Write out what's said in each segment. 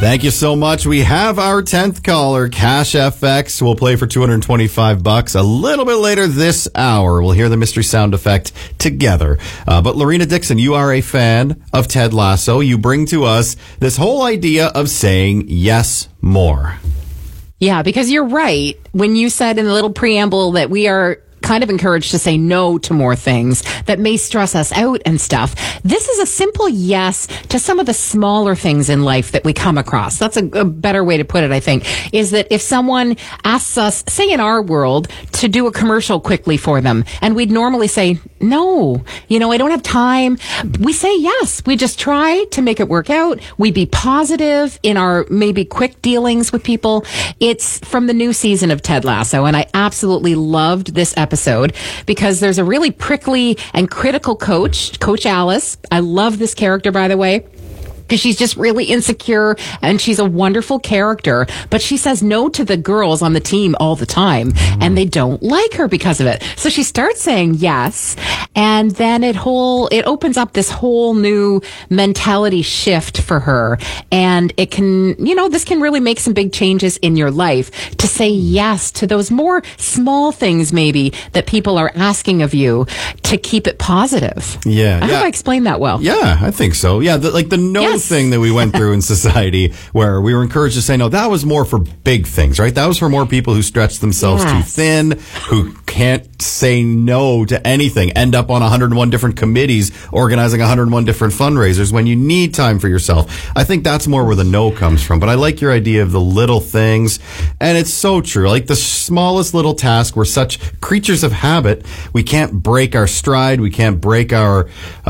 Thank you so much. We have our 10th caller, Cash FX. We'll play for $225 a little bit later this hour. We'll hear the mystery sound effect together. But Lorena Dixon, you are a fan of Ted Lasso. You bring to us this whole idea of saying yes more. Yeah, because you're right when you said in the little preamble that we are kind of encouraged to say no to more things that may stress us out and stuff. This is a simple yes to some of the smaller things in life that we come across. That's a better way to put it, I think, is that if someone asks us, say in our world, to do a commercial quickly for them, and we'd normally say, no, I don't have time. We say yes. We just try to make it work out. We be positive in our maybe quick dealings with people. It's from the new season of Ted Lasso, and I absolutely loved this episode because there's a really prickly and critical Coach Alice. I love this character, by the way, because she's just really insecure and she's a wonderful character, but she says no to the girls on the team all the time and they don't like her because of it. So she starts saying yes, and then it opens up this whole new mentality shift for her, and it can, this can really make some big changes in your life to say yes to those more small things maybe that people are asking of you to keep it positive. Yeah. I hope I explained that well. Yeah, I think so. Yeah, the no thing that we went through in society where we were encouraged to say no, that was more for big things, right? That was for more people who stretch themselves too thin, who can't say no to anything, end up on 101 different committees organizing 101 different fundraisers when you need time for yourself. I think that's more where the no comes from. But I like your idea of the little things, and it's so true. Like the smallest little task, we're such creatures of habit. We can't break our stride. We can't break our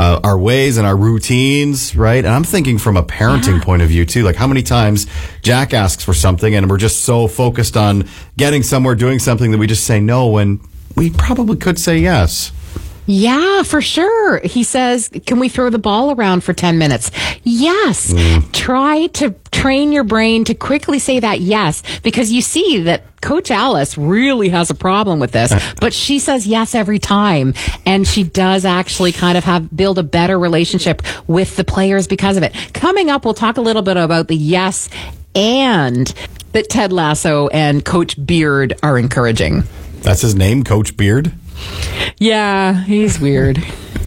ways and our routines, right? And I'm thinking from a parenting point of view too, like how many times Jack asks for something and we're just so focused on getting somewhere, doing something that we just say no when we probably could say yes. Yeah, for sure. He says, can we throw the ball around for 10 minutes? Yes. Try to train your brain to quickly say that yes, because you see that Coach Alice really has a problem with this, but she says yes every time, and she does actually kind of build a better relationship with the players because of it. Coming up, we'll talk a little bit about the yes and that Ted Lasso and Coach Beard are encouraging. That's his name, Coach Beard? Yeah, he's weird.